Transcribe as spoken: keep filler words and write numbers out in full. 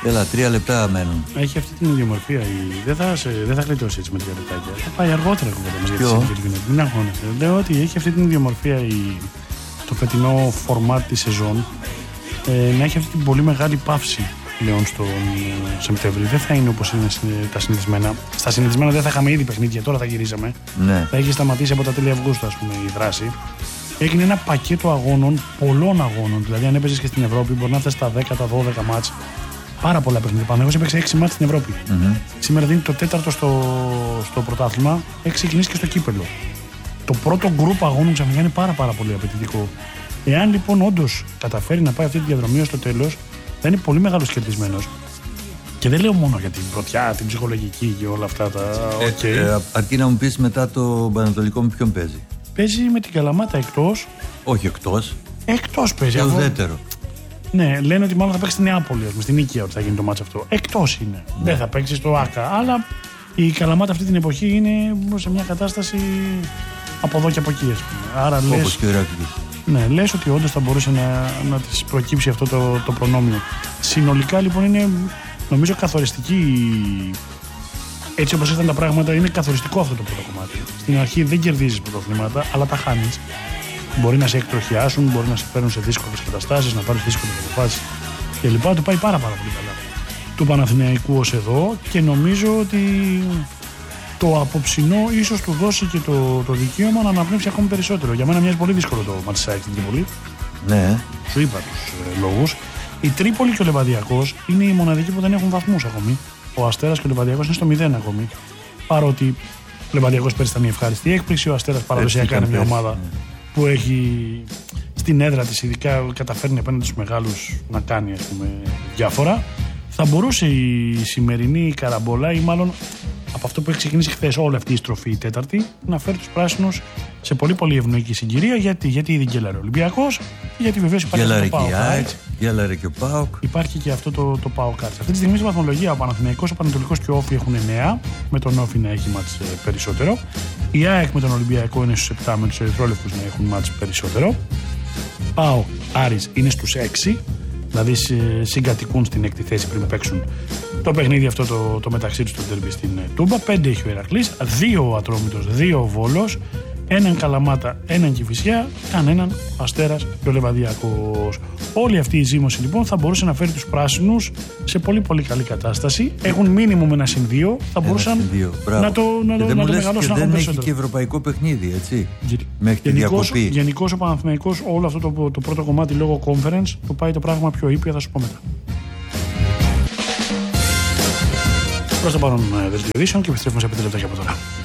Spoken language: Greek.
Έλα, τρία λεπτά μένουν. Έχει αυτή την ιδιομορφία. Η... Δεν θα, σε... δεν θα γλιτώσει έτσι με τρία λεπτάκια. Θα πάει αργότερα η κουβέντα μας για τη συγκεκριμένη. Μην αγχώνεσαι. Λέω ότι έχει αυτή την ιδιομορφία η... το φετινό φορμάτ της σεζόν ε, να έχει αυτή την πολύ μεγάλη παύση πλέον στον ε, Σεπτέμβρη. Δεν θα είναι όπως είναι τα συνηθισμένα. Στα συνηθισμένα δεν θα είχαμε ήδη παιχνίδια, τώρα θα γυρίζαμε. Ναι. Θα έχει σταματήσει από τα τέλη Αυγούστου, ας πούμε, η δράση. Έγινε ένα πακέτο αγώνων, πολλών αγώνων. Δηλαδή, αν έπαιζε και στην Ευρώπη, μπορεί να φτάσει στα δέκα, τα δώδεκα μάτς. Πάρα πολλά παιχνίδια. Παναθηναϊκός έπαιξε έξι μάτς στην Ευρώπη. Mm-hmm. Σήμερα δίνει το τέταρτο στο, στο πρωτάθλημα. Έχει ξεκινήσει και στο κύπελο. Το πρώτο γκρουπ αγώνων ξαφνικά είναι πάρα, πάρα πολύ απαιτητικό. Εάν λοιπόν όντως καταφέρει να πάει αυτή τη διαδρομή ως το τέλος, θα είναι πολύ μεγάλος κερδισμένος. Και δεν λέω μόνο για την πρωτιά, την ψυχολογική και όλα αυτά τα. Okay. Ε, ε, αρκεί να μου πεις μετά το Πανατολικό με ποιον παίζει. Παίζει με την Καλαμάτα εκτός. Όχι εκτός. Εκτός παίζει. Και ουδέτερο. Ναι, λένε ότι μάλλον θα παίξει στην Νεάπολη, στην Νίκαια ότι θα γίνει το μάτσο αυτό. Εκτός είναι. Ναι. Δεν θα παίξει στο ΆΚΑ. Αλλά η Καλαμάτα αυτή την εποχή είναι σε μια κατάσταση από εδώ και από εκεί, ας πούμε. Άρα λες. Όπως και ο Ηράκλειος. Ναι, λες ότι όντως θα μπορούσε να, να της προκύψει αυτό το, το προνόμιο. Συνολικά λοιπόν είναι, νομίζω, καθοριστική. Έτσι όπως ήρθαν τα πράγματα, είναι καθοριστικό αυτό το πρώτο κομμάτι. Στην αρχή δεν κερδίζεις πρωταθλήματα, αλλά τα χάνεις. Μπορεί να σε εκτροχιάσουν, μπορεί να σε φέρουν σε δύσκολες καταστάσεις, να πάρεις δύσκολες αποφάσεις κλπ. Το πάει πάρα, πάρα πολύ καλά του Παναθηναϊκού ως εδώ και νομίζω ότι το απόψινό ίσως του δώσει και το, το δικαίωμα να αναπνεύσει ακόμη περισσότερο. Για μένα μοιάζει πολύ δύσκολο το Ματσάικ στην Τρίπολη. Ναι. Σου είπα τους ε, λόγους. Η Τρίπολη και ο Λεβαδιακός είναι οι μοναδικοί που δεν έχουν βαθμούς ακόμη. Ο Αστέρας και ο Λεβαδιακός είναι στο μηδέν ακόμη. Παρότι ο Λεβαδιακός πέρυσι ήταν μια ευχάριστη έκπληξη, ο Αστέρας παραδοσιακά είναι μια ομάδα ναι. που έχει στην έδρα της ειδικά καταφέρνει απέναντι στους μεγάλους να κάνει, ας πούμε, διάφορα. Θα μπορούσε η σημερινή καραμπολά ή μάλλον από αυτό που έχει ξεκινήσει χθες όλη αυτή η στροφή η τέταρτη να φέρει τους πράσινους σε πολύ πολύ ευνοϊκή συγκυρία. Γιατί, γιατί ήδη γκέλαρε ο Ολυμπιακός και γιατί βεβαίως υπάρχει γέλαρε αυτό το ΠΑΟΚ. Γέλαρε και ο ΠΑΟΚ. Υπάρχει και αυτό το, το ΠΑΟΚ. Αυτή τη στιγμή στη βαθμολογία ο Παναθηναϊκός, ο Πανετολικός και ο Όφι έχουν εννέα, με τον Όφι να έχει μάτς περισσότερο. Η ΑΕΚ με τον Ολυμπιακό είναι στους επτά, με τους Ερυθρόλευκους να έχουν μάτς περισσότερο. ΠΑΟΚ, Άρης είναι στους έξι. Δηλαδή συγκατοικούν στην έκτη θέση πριν παίξουν το παιχνίδι αυτό το, το μεταξύ τους στο ντέρμπι στην Τούμπα. Πέντε έχει ο Ηρακλής, δύο ο Ατρόμητος, δύο ο Βόλος, έναν Καλαμάτα, έναν Κηφισιά, κανέναν Αστέρας και ο Λεβαδιακός. Όλη αυτή η ζήμωση λοιπόν θα μπορούσε να φέρει τους πράσινους σε πολύ πολύ καλή κατάσταση. Έχουν μίνιμουμ ένα συν δύο, θα μπορούσαν να το, να, να, να το μεγαλώσουν ακόμα περισσότερο. Δεν έχει και ευρωπαϊκό παιχνίδι, έτσι. Μέχρι τη διακοπή. Γενικώς ο Παναθηναϊκός όλο αυτό το, το πρώτο κομμάτι λόγω conference το πάει το πράγμα πιο ήπια, θα σου πω μετά. Προς το παρόν δελτίο ειδήσεων και επιστρέφουμε σε πέντε λεπτάκια από τώρα.